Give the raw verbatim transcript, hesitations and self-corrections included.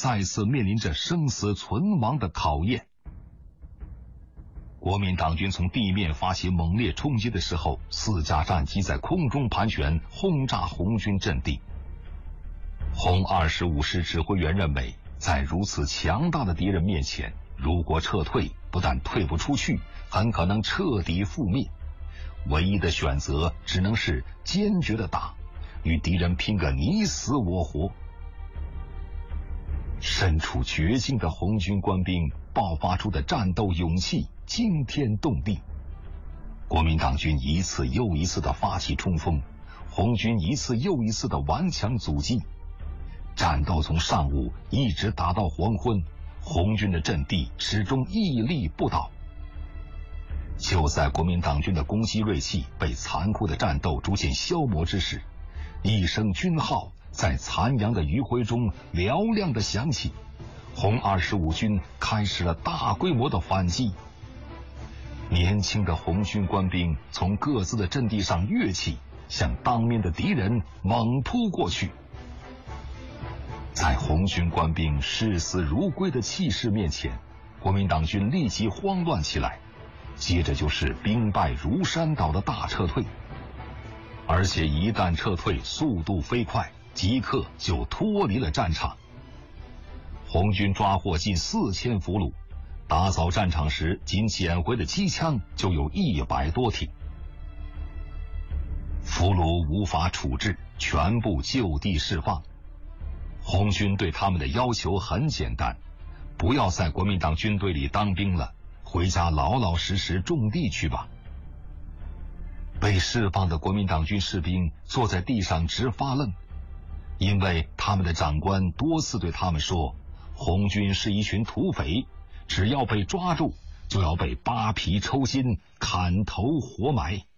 再次面临着生死存亡的考验。国民党军从地面发起猛烈冲击的时候，四架战机在空中盘旋，轰炸红军阵地。红二十五师指挥员认为，在如此强大的敌人面前，如果撤退，不但退不出去，很可能彻底覆灭。唯一的选择只能是坚决的打，与敌人拼个你死我活。身处绝境的红军官兵爆发出的战斗勇气惊天动地。国民党军一次又一次的发起冲锋，红军一次又一次的顽强阻击。战斗从上午一直打到黄昏，红军的阵地始终屹立不倒。就在国民党军的攻击锐气被残酷的战斗逐渐消磨之时，一声军号在残阳的余晖中嘹亮的响起，红二十五军开始了大规模的反击。年轻的红军官兵从各自的阵地上跃起，向当面的敌人猛扑过去。在红军官兵视死如归的气势面前，国民党军立即慌乱起来，接着就是兵败如山倒的大撤退。而且一旦撤退，速度飞快，即刻就脱离了战场。红军抓获近四千俘虏，打扫战场时仅捡回的机枪就有一百多挺。俘虏无法处置，全部就地释放。红军对他们的要求很简单，不要在国民党军队里当兵了，回家老老实实种地去吧。被释放的国民党军士兵坐在地上直发愣，因为他们的长官多次对他们说，红军是一群土匪，只要被抓住，就要被扒皮抽筋、砍头活埋。